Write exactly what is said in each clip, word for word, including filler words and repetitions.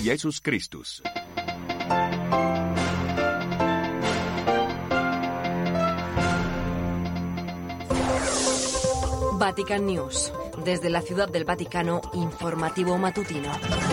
Jesus Christus. Vatican News. Desde la Ciudad del Vaticano, informativo matutino.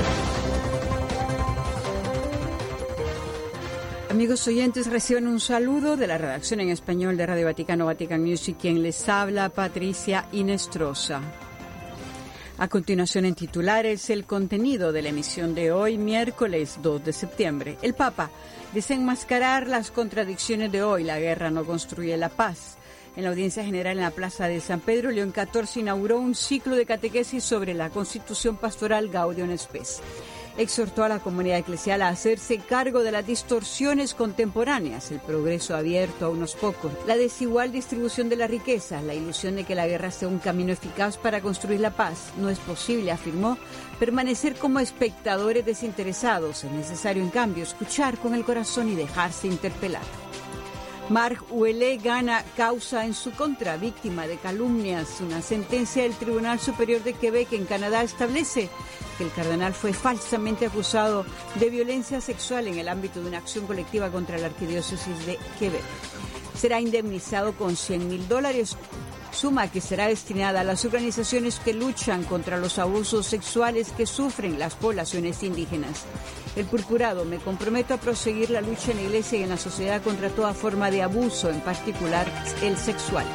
Amigos oyentes, reciben un saludo de la redacción en español de Radio Vaticano, Vatican News, y quien les habla, Patricia Inestrosa. A continuación, en titulares, el contenido de la emisión de hoy, miércoles dos de septiembre. El Papa: desenmascarar las contradicciones de hoy, la guerra no construye la paz. En la audiencia general en la Plaza de San Pedro, León catorce inauguró un ciclo de catequesis sobre la Constitución Pastoral Gaudium Spes. Exhortó a la comunidad eclesial a hacerse cargo de las distorsiones contemporáneas, el progreso abierto a unos pocos, la desigual distribución de la riqueza, la ilusión de que la guerra sea un camino eficaz para construir la paz. No es posible, afirmó, permanecer como espectadores desinteresados. Es necesario, en cambio, escuchar con el corazón y dejarse interpelar. Marc Ouellet gana causa en su contra, víctima de calumnias. Una sentencia del Tribunal Superior de Quebec en Canadá establece que el cardenal fue falsamente acusado de violencia sexual en el ámbito de una acción colectiva contra la Arquidiócesis de Quebec. Será indemnizado con cien mil dólares, suma que será destinada a las organizaciones que luchan contra los abusos sexuales que sufren las poblaciones indígenas. El purpurado: me comprometo a proseguir la lucha en la Iglesia y en la sociedad contra toda forma de abuso, en particular el sexual.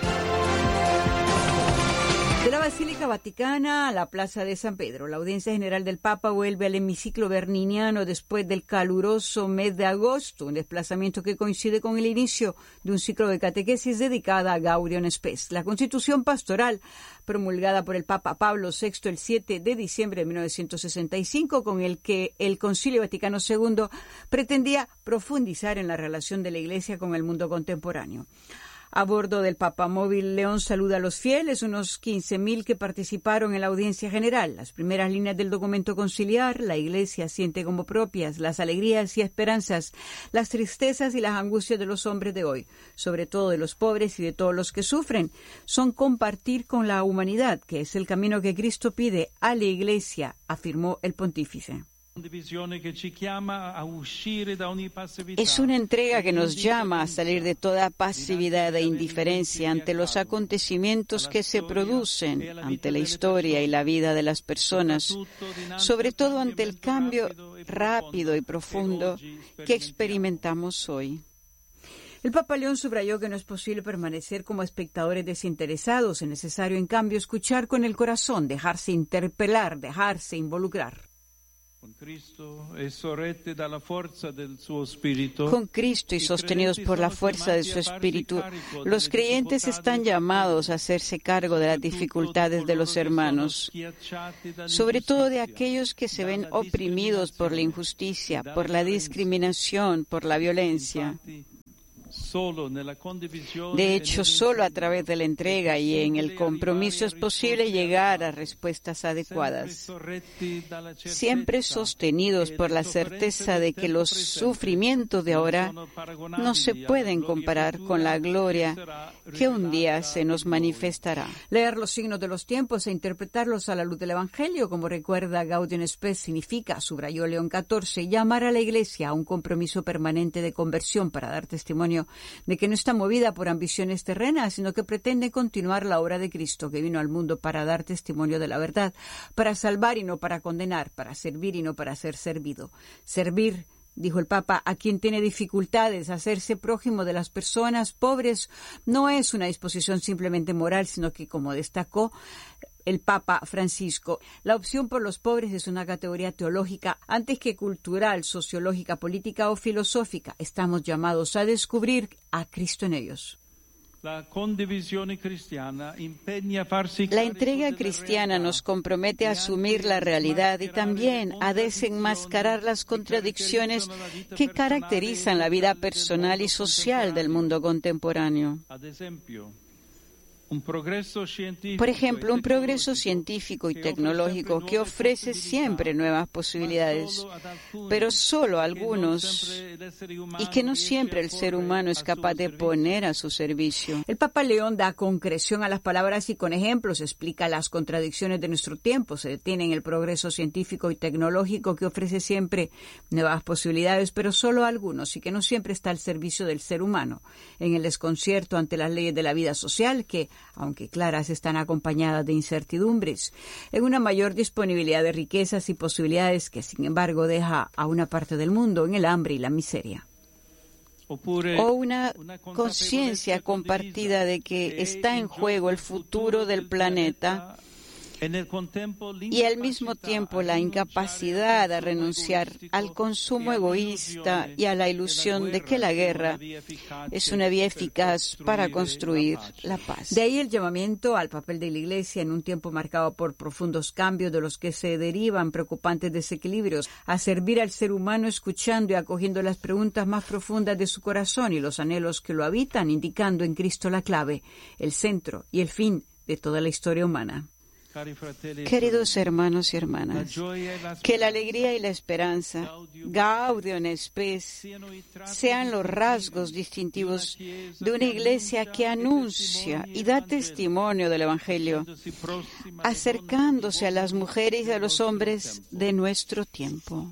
De la Basílica Vaticana a la Plaza de San Pedro, la audiencia general del Papa vuelve al hemiciclo berniniano después del caluroso mes de agosto, un desplazamiento que coincide con el inicio de un ciclo de catequesis dedicada a Gaudium Spes. La Constitución Pastoral, promulgada por el Papa Pablo sexto el siete de diciembre de mil novecientos sesenta y cinco, con el que el Concilio Vaticano segundo pretendía profundizar en la relación de la Iglesia con el mundo contemporáneo. A bordo del Papamóvil, León saluda a los fieles, unos quince mil que participaron en la audiencia general. Las primeras líneas del documento conciliar: la Iglesia siente como propias las alegrías y esperanzas, las tristezas y las angustias de los hombres de hoy, sobre todo de los pobres y de todos los que sufren. Son compartir con la humanidad, que es el camino que Cristo pide a la Iglesia, afirmó el pontífice. Es una entrega que nos llama a salir de toda pasividad e indiferencia ante los acontecimientos que se producen, ante la historia y la vida de las personas, sobre todo ante el cambio rápido y profundo que experimentamos hoy. El Papa León subrayó que no es posible permanecer como espectadores desinteresados. Es necesario, en cambio, escuchar con el corazón, dejarse interpelar, dejarse involucrar. Con Cristo y sostenidos por la fuerza de su Espíritu, los creyentes están llamados a hacerse cargo de las dificultades de los hermanos, sobre todo de aquellos que se ven oprimidos por la injusticia, por la discriminación, por la violencia. De hecho, solo a través de la entrega y en el compromiso es posible llegar a respuestas adecuadas, siempre sostenidos por la certeza de que los sufrimientos de ahora no se pueden comparar con la gloria que un día se nos manifestará. Leer los signos de los tiempos e interpretarlos a la luz del Evangelio, como recuerda Gaudium Spes, significa, subrayó León catorce, llamar a la Iglesia a un compromiso permanente de conversión para dar testimonio de que no está movida por ambiciones terrenas, sino que pretende continuar la obra de Cristo, que vino al mundo para dar testimonio de la verdad, para salvar y no para condenar, para servir y no para ser servido. Servir, dijo el Papa, a quien tiene dificultades, hacerse prójimo de las personas pobres, no es una disposición simplemente moral, sino que, como destacó el Papa Francisco, la opción por los pobres es una categoría teológica antes que cultural, sociológica, política o filosófica. Estamos llamados a descubrir a Cristo en ellos. La entrega cristiana nos compromete a asumir la realidad y también a desenmascarar las contradicciones que caracterizan la vida personal y social del mundo contemporáneo. Por ejemplo, un progreso científico y tecnológico que ofrece siempre nuevas posibilidades, pero solo algunos, y que no siempre el ser humano es capaz de poner a su servicio. El Papa León da concreción a las palabras y con ejemplos explica las contradicciones de nuestro tiempo. Se detiene en el progreso científico y tecnológico que ofrece siempre nuevas posibilidades, pero solo algunos, y que no siempre está al servicio del ser humano. En el desconcierto ante las leyes de la vida social que, aunque claras, están acompañadas de incertidumbres, en una mayor disponibilidad de riquezas y posibilidades que, sin embargo, deja a una parte del mundo en el hambre y la miseria. O una conciencia compartida de que está en juego el futuro del planeta y al mismo tiempo la incapacidad de renunciar al consumo egoísta y a la ilusión de que la guerra es una vía eficaz para construir la paz. De ahí el llamamiento al papel de la Iglesia en un tiempo marcado por profundos cambios de los que se derivan preocupantes desequilibrios, a servir al ser humano escuchando y acogiendo las preguntas más profundas de su corazón y los anhelos que lo habitan, indicando en Cristo la clave, el centro y el fin de toda la historia humana. Queridos hermanos y hermanas, que la alegría y la esperanza, Gaudium et Spes, sean los rasgos distintivos de una iglesia que anuncia y da testimonio del Evangelio, acercándose a las mujeres y a los hombres de nuestro tiempo.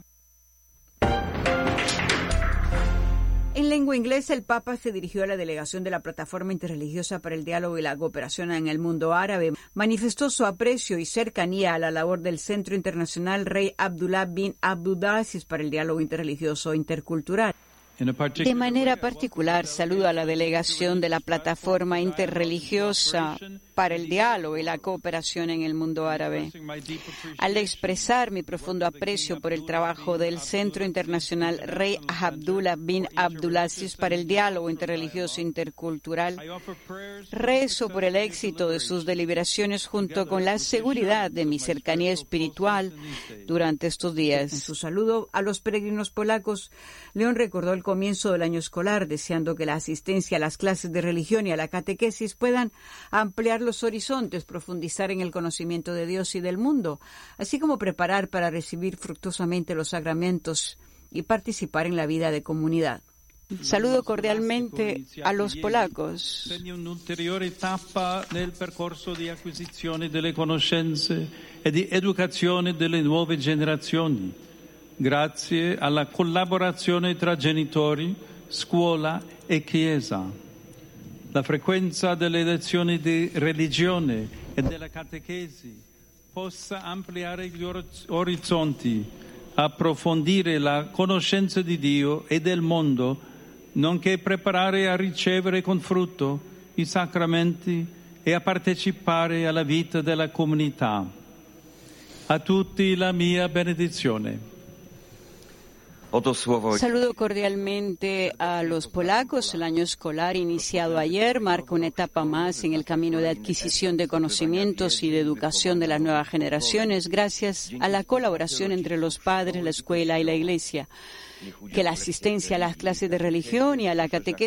En lengua inglesa, el Papa se dirigió a la delegación de la Plataforma Interreligiosa para el Diálogo y la Cooperación en el Mundo Árabe. Manifestó su aprecio y cercanía a la labor del Centro Internacional Rey Abdullah bin Abdulaziz para el Diálogo Interreligioso e Intercultural. De manera particular, saludo a la delegación de la Plataforma Interreligiosa para el Diálogo y la Cooperación en el Mundo Árabe. Al expresar mi profundo aprecio por el trabajo del Centro Internacional Rey Abdullah bin Abdulaziz para el Diálogo Interreligioso e Intercultural, rezo por el éxito de sus deliberaciones junto con la seguridad de mi cercanía espiritual durante estos días. En su saludo a los peregrinos polacos, León recordó el comienzo del año escolar, deseando que la asistencia a las clases de religión y a la catequesis puedan ampliar los horizontes, profundizar en el conocimiento de Dios y del mundo, así como preparar para recibir fructuosamente los sacramentos y participar en la vida de comunidad. Saludo cordialmente a los polacos. Segna un'ulteriore tappa nel percorso di acquisizione delle conoscenze e di educazione delle nuove generazioni, grazie alla collaborazione tra genitori, scuola e Chiesa. La frequenza delle lezioni di religione e della catechesi possa ampliare gli orizzonti, approfondire la conoscenza di Dio e del mondo, nonché preparare a ricevere con frutto i sacramenti e a partecipare alla vita della comunità. A tutti la mia benedizione. Saludo cordialmente a los polacos. El año escolar iniciado ayer marca una etapa más en el camino de adquisición de conocimientos y de educación de las nuevas generaciones, gracias a la colaboración entre los padres, la escuela y la iglesia. Que la asistencia a las clases de religión y a la catequesis